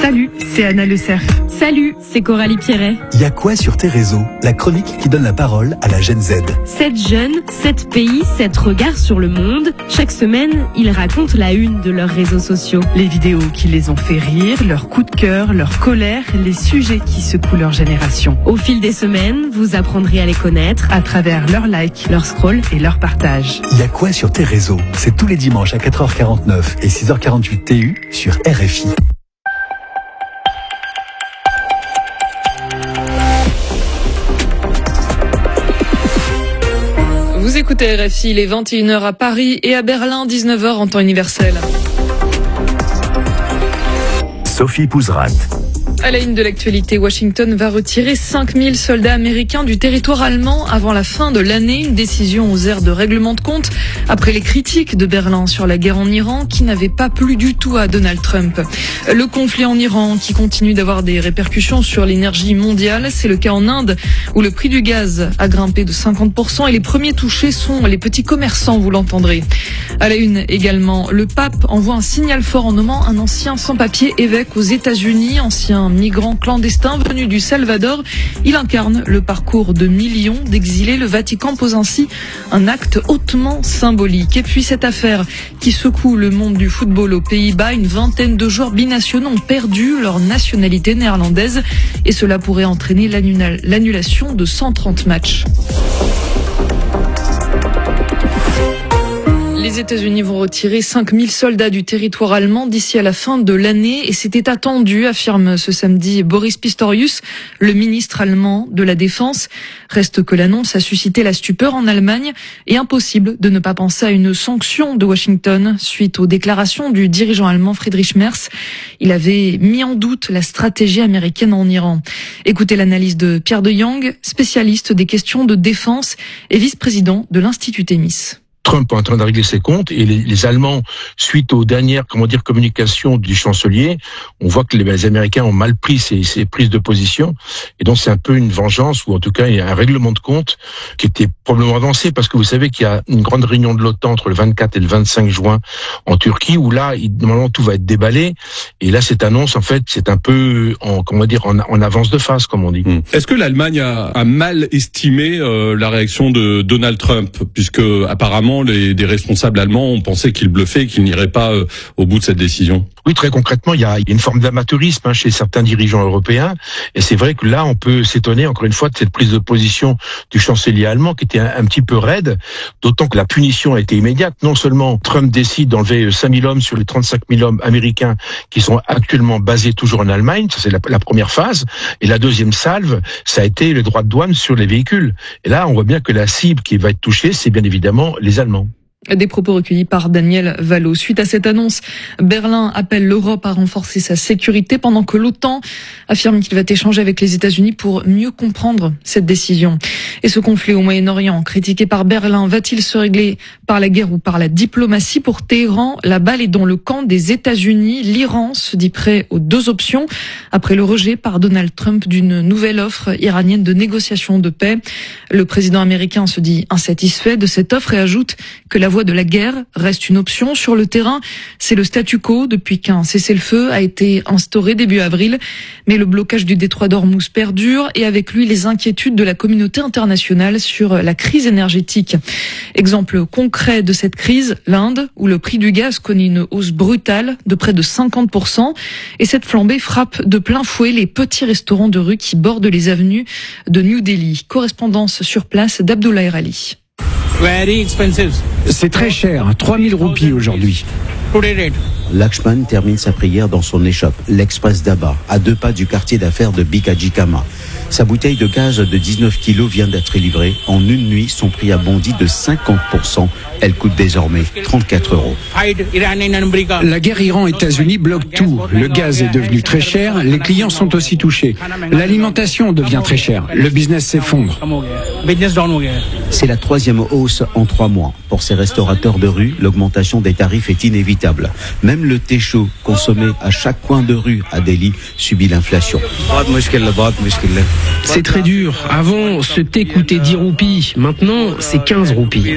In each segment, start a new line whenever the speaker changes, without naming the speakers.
Salut, c'est Anna Le Cerf.
Salut, c'est Coralie Pierret.
Il y a quoi sur tes réseaux? La chronique qui donne la parole à la Gen Z.
7 jeunes, 7 pays, 7 regards sur le monde. Chaque semaine, ils racontent la une de leurs réseaux sociaux.
Les vidéos qui les ont fait rire, leurs coups de cœur, leur colère, les sujets qui secouent leur génération.
Au fil des semaines, vous apprendrez à les connaître
à travers leurs likes,
leur scroll
et leur partage.
Il y a quoi sur tes réseaux? C'est tous les dimanches à 4h49 et 6h48 TU sur RFI.
Vous écoutez RFI, il est 21h à Paris et à Berlin, 19h en temps universel.
Sophie Pouzrat.
À la une de l'actualité, Washington va retirer 5000 soldats américains du territoire allemand avant la fin de l'année. Une décision aux airs de règlement de compte après les critiques de Berlin sur la guerre en Iran qui n'avaient pas plu du tout à Donald Trump. Le conflit en Iran qui continue d'avoir des répercussions sur l'énergie mondiale. C'est le cas en Inde où le prix du gaz a grimpé de 50% et les premiers touchés sont les petits commerçants, vous l'entendrez. À la une également, le pape envoie un signal fort en nommant un ancien sans-papier évêque aux États-Unis, ancien migrant clandestin venu du Salvador. Il incarne le parcours de millions d'exilés. Le Vatican pose ainsi un acte hautement symbolique. Et puis cette affaire qui secoue le monde du football aux Pays-Bas, une vingtaine de joueurs binationaux ont perdu leur nationalité néerlandaise et cela pourrait entraîner l'annulation de 130 matchs. Les États-Unis vont retirer 5000 soldats du territoire allemand d'ici à la fin de l'année et c'était attendu, affirme ce samedi Boris Pistorius, le ministre allemand de la Défense. Reste que l'annonce a suscité la stupeur en Allemagne et impossible de ne pas penser à une sanction de Washington suite aux déclarations du dirigeant allemand Friedrich Merz. Il avait mis en doute la stratégie américaine en Iran. Écoutez l'analyse de Pierre de Jong, spécialiste des questions de défense et vice-président de l'Institut Thémis.
Trump est en train de régler ses comptes et les Allemands, suite aux dernières communications du chancelier, on voit que les Américains ont mal pris ces prises de position et donc c'est un peu une vengeance ou en tout cas il y a un règlement de compte qui était probablement avancé parce que vous savez qu'il y a une grande réunion de l'OTAN entre le 24 et le 25 juin en Turquie où là normalement tout va être déballé et là cette annonce en fait c'est un peu en avance de phase comme on dit.
Est-ce que l'Allemagne a mal estimé la réaction de Donald Trump puisque apparemment des responsables allemands ont pensé qu'il bluffait et qu'il n'irait pas au bout de cette décision?
Oui, très concrètement, il y a une forme d'amateurisme chez certains dirigeants européens. Et c'est vrai que là, on peut s'étonner, encore une fois, de cette prise de position du chancelier allemand qui était un petit peu raide, d'autant que la punition a été immédiate. Non seulement Trump décide d'enlever 5000 hommes sur les 35 000 hommes américains qui sont actuellement basés toujours en Allemagne, ça c'est la première phase. Et la deuxième salve, ça a été le droit de douane sur les véhicules. Et là, on voit bien que la cible qui va être touchée, c'est bien évidemment les Allemands.
Des propos recueillis par Daniel Valo. Suite à cette annonce, Berlin appelle l'Europe à renforcer sa sécurité pendant que l'OTAN affirme qu'il va échanger avec les États-Unis pour mieux comprendre cette décision. Et ce conflit au Moyen-Orient, critiqué par Berlin, va-t-il se régler par la guerre ou par la diplomatie? Pour Téhéran, la balle est dans le camp des États-Unis. L'Iran se dit prêt aux deux options après le rejet par Donald Trump d'une nouvelle offre iranienne de négociation de paix. Le président américain se dit insatisfait de cette offre et ajoute que la voie de la guerre reste une option sur le terrain. C'est le statu quo depuis qu'un cessez-le-feu a été instauré début avril. Mais le blocage du détroit d'Ormuz perdure et avec lui les inquiétudes de la communauté internationale sur la crise énergétique. Exemple concret de cette crise, l'Inde, où le prix du gaz connaît une hausse brutale de près de 50%. Et cette flambée frappe de plein fouet les petits restaurants de rue qui bordent les avenues de New Delhi. Correspondance sur place d'Abdullah Erali.
C'est très cher, 3000 roupies aujourd'hui.
Lakshman termine sa prière dans son échoppe, l'Express d'Aba, à 2 pas du quartier d'affaires de Bikaji Kama. Sa bouteille de gaz de 19 kilos vient d'être livrée. En une nuit, son prix a bondi de 50%. Elle coûte désormais 34 €.
La guerre Iran-États-Unis bloque tout. Le gaz est devenu très cher, les clients sont aussi touchés. L'alimentation devient très chère, le business s'effondre.
C'est la 3e hausse en 3 mois. Pour ces restaurateurs de rue, l'augmentation des tarifs est inévitable. Même le thé chaud, consommé à chaque coin de rue à Delhi, subit l'inflation.
C'est très dur. Avant, ce thé coûtait 10 roupies. Maintenant, c'est 15 roupies.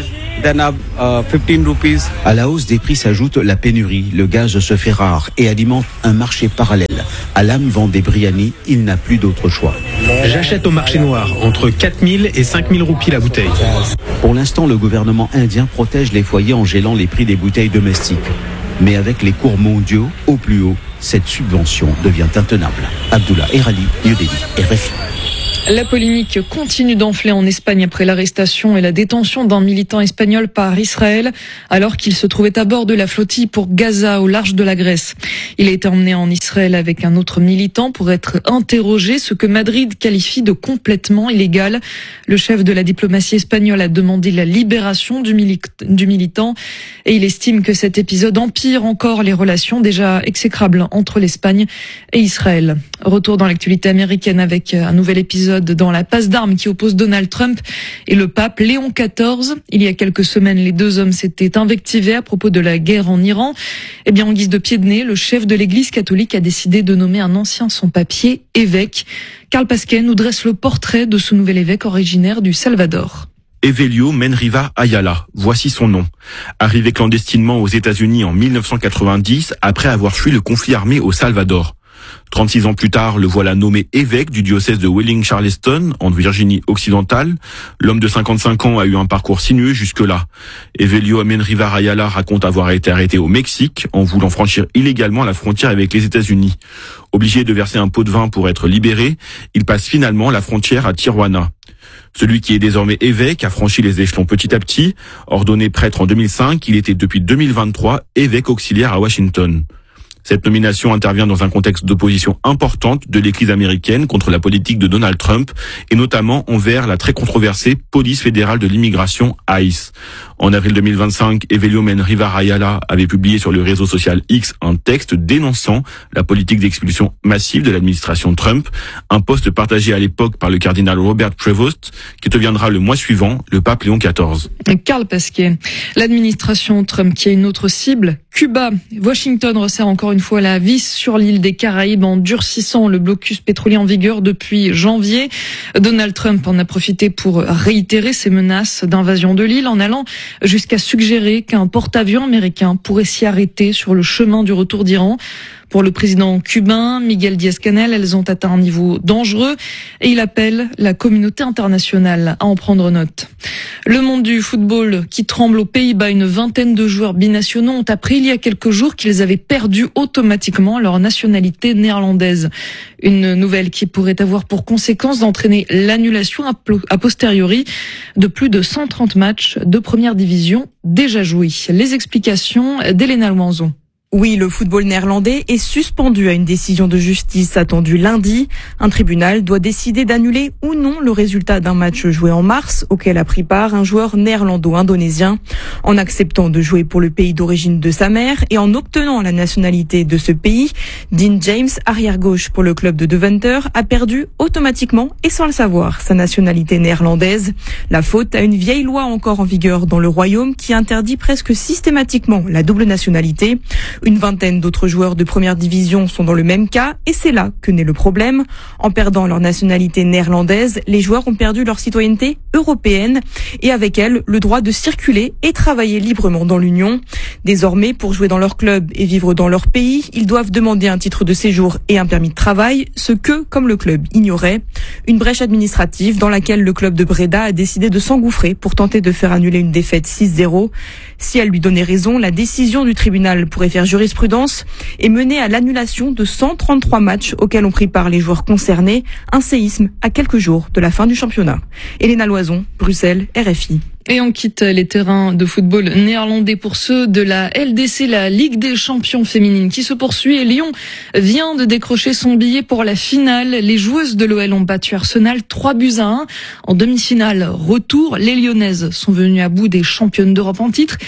À la hausse des prix s'ajoute la pénurie. Le gaz se fait rare et alimente un marché parallèle. Alam vend des biryani, il n'a plus d'autre choix.
J'achète au marché noir, entre 4000 et 5000 roupies la bouteille.
Pour l'instant, le gouvernement indien protège les foyers en gelant les prix des bouteilles domestiques. Mais avec les cours mondiaux au plus haut, cette subvention devient intenable. Abdullah Erali, New Delhi, RFI.
La polémique continue d'enfler en Espagne après l'arrestation et la détention d'un militant espagnol par Israël alors qu'il se trouvait à bord de la flottille pour Gaza au large de la Grèce. Il a été emmené en Israël avec un autre militant pour être interrogé, ce que Madrid qualifie de complètement illégal. Le chef de la diplomatie espagnole a demandé la libération du militant et il estime que cet épisode empire encore les relations déjà exécrables entre l'Espagne et Israël. Retour dans l'actualité américaine avec un nouvel épisode dans la passe d'armes qui oppose Donald Trump et le pape Léon XIV. Il y a quelques semaines, les deux hommes s'étaient invectivés à propos de la guerre en Iran. Eh bien, en guise de pied de nez, le chef de l'Église catholique a décidé de nommer un ancien sans-papier évêque. Karl Pasquet nous dresse le portrait de ce nouvel évêque originaire du Salvador.
Evelio Menriva Ayala, voici son nom. Arrivé clandestinement aux États-Unis en 1990 après avoir fui le conflit armé au Salvador. 36 ans plus tard, le voilà nommé évêque du diocèse de Wheeling-Charleston, en Virginie occidentale. L'homme de 55 ans a eu un parcours sinueux jusque-là. Evelio Menriva Ayala raconte avoir été arrêté au Mexique en voulant franchir illégalement la frontière avec les États-Unis. Obligé de verser un pot de vin pour être libéré, il passe finalement la frontière à Tijuana. Celui qui est désormais évêque a franchi les échelons petit à petit. Ordonné prêtre en 2005, il était depuis 2023 évêque auxiliaire à Washington. Cette nomination intervient dans un contexte d'opposition importante de l'Église américaine contre la politique de Donald Trump et notamment envers la très controversée police fédérale de l'immigration ICE. En avril 2025, Evelio Menriva Ayala avait publié sur le réseau social X un texte dénonçant la politique d'expulsion massive de l'administration Trump, un post partagé à l'époque par le cardinal Robert Prevost qui deviendra le mois suivant le pape Léon XIV.
Karl Pasquet, l'administration Trump qui a une autre cible, Cuba. Washington resserre encore une fois la vis sur l'île des Caraïbes en durcissant le blocus pétrolier en vigueur depuis janvier. Donald Trump en a profité pour réitérer ses menaces d'invasion de l'île en allant jusqu'à suggérer qu'un porte-avions américain pourrait s'y arrêter sur le chemin du retour d'Iran. Pour le président cubain, Miguel Díaz-Canel, elles ont atteint un niveau dangereux et il appelle la communauté internationale à en prendre note. Le monde du football qui tremble aux Pays-Bas, une vingtaine de joueurs binationaux ont appris il y a quelques jours qu'ils avaient perdu automatiquement leur nationalité néerlandaise. Une nouvelle qui pourrait avoir pour conséquence d'entraîner l'annulation a posteriori de plus de 130 matchs de première division déjà joués. Les explications d'Elena Louanzon.
Oui, le football néerlandais est suspendu à une décision de justice attendue lundi. Un tribunal doit décider d'annuler ou non le résultat d'un match joué en mars auquel a pris part un joueur néerlando-indonésien. En acceptant de jouer pour le pays d'origine de sa mère et en obtenant la nationalité de ce pays, Dean James, arrière-gauche pour le club de Deventer, a perdu automatiquement et sans le savoir sa nationalité néerlandaise. La faute à une vieille loi encore en vigueur dans le Royaume qui interdit presque systématiquement la double nationalité. Une vingtaine d'autres joueurs de première division sont dans le même cas et c'est là que naît le problème. En perdant leur nationalité néerlandaise, les joueurs ont perdu leur citoyenneté européenne et avec elle le droit de circuler et travailler librement dans l'Union. Désormais, pour jouer dans leur club et vivre dans leur pays, ils doivent demander un titre de séjour et un permis de travail, ce que, comme le club ignorait, une brèche administrative dans laquelle le club de Breda a décidé de s'engouffrer pour tenter de faire annuler une défaite 6-0. Si elle lui donnait raison, la décision du tribunal pourrait faire jurisprudence et mener à l'annulation de 133 matchs auxquels ont pris part les joueurs concernés, un séisme à quelques jours de la fin du championnat. Elena Loison, Bruxelles, RFI.
Et on quitte les terrains de football néerlandais pour ceux de la LDC, la Ligue des champions féminines qui se poursuit et Lyon vient de décrocher son billet pour la finale. Les joueuses de l'OL ont battu Arsenal 3-1 en demi-finale. Retour, les Lyonnaises sont venues à bout des championnes d'Europe en titre.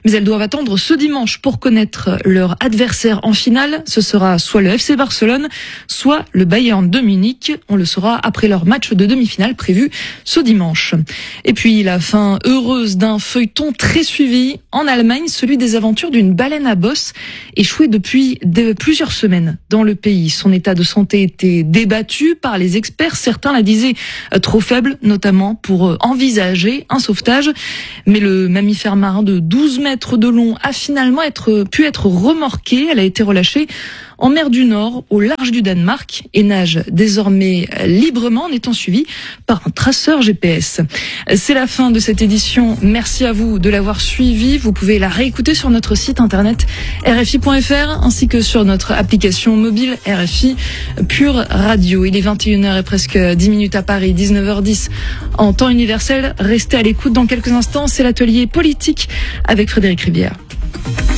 Mais elles doivent attendre ce dimanche pour connaître leur adversaire en finale. Ce sera soit le FC Barcelone, soit le Bayern de Munich. On le saura après leur match de demi-finale prévu ce dimanche. Et puis la fin heureuse d'un feuilleton très suivi en Allemagne, celui des aventures d'une baleine à bosse échouée depuis plusieurs semaines dans le pays. Son état de santé était débattu par les experts. Certains la disaient trop faible, notamment pour envisager un sauvetage. Mais le mammifère marin de 12 mètres de long a finalement pu être remorqué. Elle a été relâchée en mer du Nord, au large du Danemark, et nage désormais librement en étant suivie par un traceur GPS. C'est la fin de cette édition. Merci à vous de l'avoir suivi. Vous pouvez la réécouter sur notre site internet rfi.fr ainsi que sur notre application mobile RFI Pure Radio. Il est 21h et presque 10 minutes à Paris, 19h10 en temps universel. Restez à l'écoute dans quelques instants. C'est l'atelier politique avec Frédéric Ribière.